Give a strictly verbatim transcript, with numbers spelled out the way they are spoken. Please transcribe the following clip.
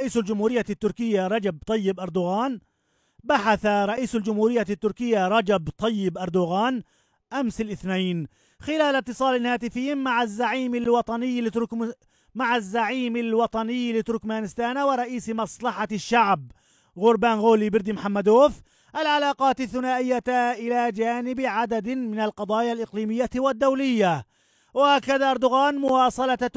رئيس الجمهورية التركية رجب طيب أردوغان بحث رئيس الجمهورية التركية رجب طيب أردوغان أمس الاثنين خلال اتصال هاتفي مع الزعيم الوطني لتركم مع الزعيم الوطني لتركمانستان ورئيس مصلحة الشعب غوربانغولي بردي محمدوف العلاقات الثنائية إلى جانب عدد من القضايا الإقليمية والدولية. وأكد أردوغان مواصلة